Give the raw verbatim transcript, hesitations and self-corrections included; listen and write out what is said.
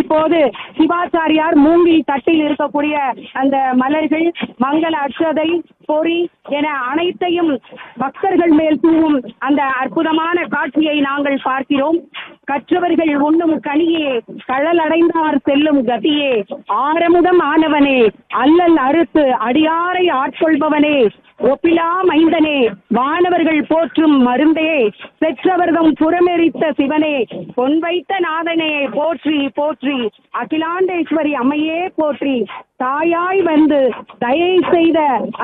இப்போது சிவாச்சாரியார் மூங்கில் தட்டில் இருக்கக்கூடிய அந்த மலர்கள், மங்கள அட்சதை, பொறி என அனைத்தையும் பக்தர்கள் மேல் தூவும் அந்த அற்புதமான காட்சியை நாங்கள் பார்க்கிறோம். கற்றவர்கள் உண்ணும் கனியே, கழலடைந்தார் செல்லும் கதியே, ஆரமுதம் ஆனவனே, அல்லல் அறுத்து அடியாரை ஆட்கொள்பவனே, ஒப்பிலா மைந்தனே, வானவர்கள் போற்றும் மருந்தே, பெற்றவர்தம் புறமெரித்த சிவனே, பொன் வைத்த நாதனே போற்றி போற்றி, அகிலாண்டேஸ்வரி அம்மையே போற்றி, தாயாய் வந்து தயை செய்த